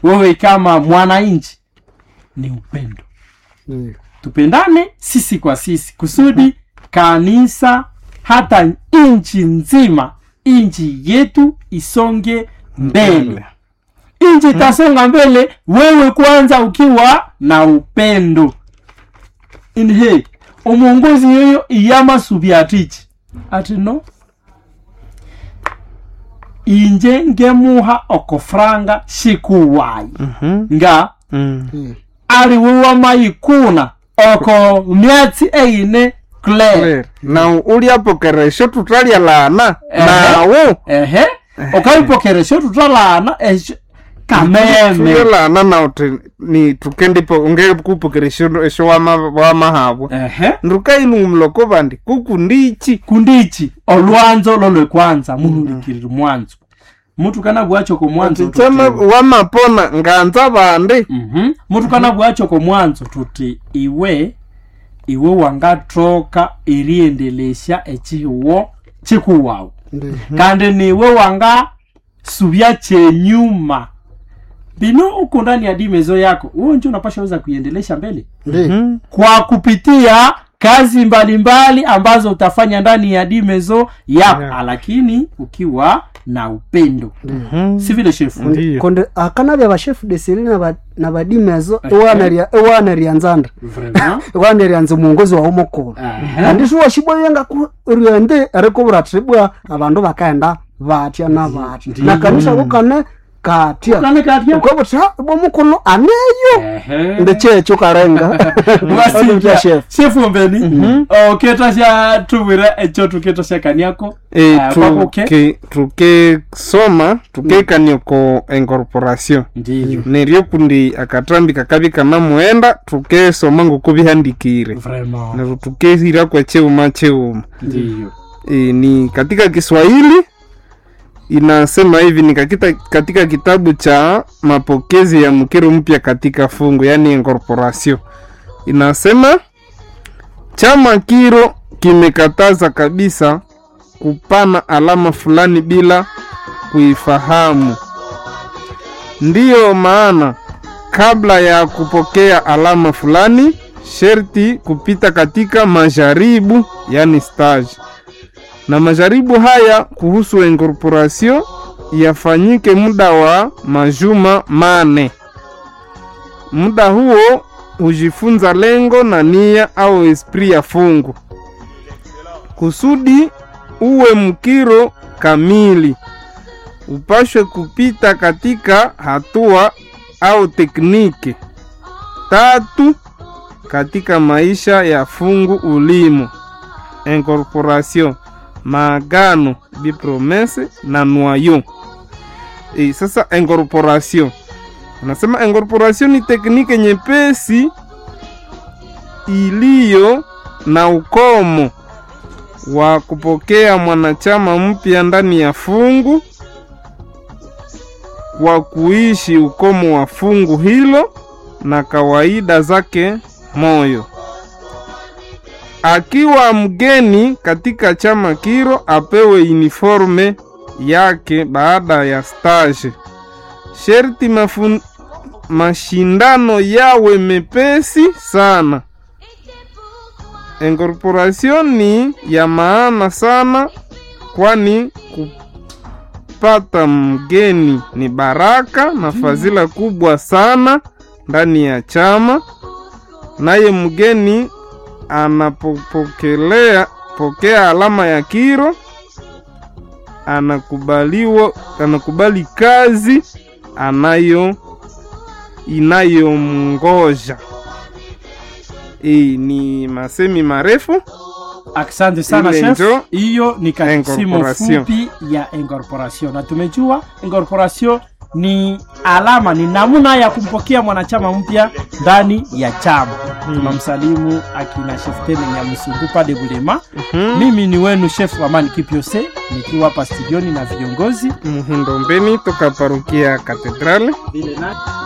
wewe kama mwananchi ni upendo. Tupendane sisi kwa sisi kusudi kanisa hata nchi nzima, nchi yetu isonge mbele. Nchi tasonga mbele wewe kwanza ukiwa na upendo. Inhe umongozi yoyo iyama subiatichi atino inje ngemuha okofranga shikuwai nga ali wewa maikuna oko miatsi eine clear na uli apokeresho tutalia lana nawo okaipokeresho tutalana kameme lana na uti ni tukendipo unge kupokeresho esho wa mahabwa ndukainu mloko bandi kundichi olwanzo lolwe kwanza muhulikirira mwanzo mutu kana bwacho ko mwanzo tutema wa mapona nganza bandi mutu kana bwacho ko mwanzo tuti iwe wangatoka iriendelesha echiwo chikuwao kandi niwe wanga subia chenyuma bino uko ndani ya dimezo yako wewe ndio unapaswa weza kuiendelesha mbele kwa kupitia kazi mbalimbali ambazo utafanya ndani ya dimezo yako lakini ukiwa na upendo si vile chef konde akana bya chef de série na badimezo ewana rianzanda vraiment ewana rianze muongozi wa umoko andisho washibo yenga ku riende ariko buratibwa abantu bakaenda batya na bati na kanisa ukane katia kwa bota bomukolo aneyo ndechecho karenga basi chef mbeni ketasha tubira echo tuketosha kaniako tuke soma tuke kanioko incorporation ndiyo nerio kundi akatambi kakabi kana muenda tuke soma ngokubihandikire vraiment na tuke hira kwa cheuma ndiyo ni katika Kiswahili inasema hivi ni katika kitabu cha mapokezi ya mkiro mpya katika fungu yani incorporation. Inasema chama kiro kimekataza kabisa kupana alama fulani bila kuifahamu. Ndiyo maana kabla ya kupokea alama fulani sherti kupita katika majaribu yani stage. Na majaribu haya kuhusu incorporation yafanyike muda wa majuma 8. Muda huo hujifunza lengo na nia au esprit ya fungu. Kusudi uwe mkiro kamili upashwe kupita katika hatua au tekniki 3 katika maisha ya fungu ulimo: incorporation, maagano, bipromese na noyo. Sasa incorporation, anasema incorporation ni tekniki nyepesi iliyo na ukomo wa kupokea mwanachama mpya ndani ya fungu kwa kuishi ukomo wa fungu hilo na kawaida zake moyo. Akiwa mgeni katika chama kiro apewe uniforme yake baada ya stage. Sherti mashindano yawe mepesi sana. Incorporation ni ya maana sana kwani kupata mgeni ni baraka na fadhila kubwa sana ndani ya chama. Naye mgeni anapokea alama ya kiro anakubali kazi inayomngoja. Ni masemi marefu. Asante sana chef. Hiyo ni kasimo fupi ya incorporation. Na tumejua incorporation ni alama, ni namna ya kumpokea mwanachama mpya ndani ya chama. Tunamsalimu akina chef Tene Nyamusungu pade Bulema. Mimi ni wenu chef Amani Kipiose nikiwa hapa studioni na viongozi Muhindo Mbeni toka parokia Katedrali.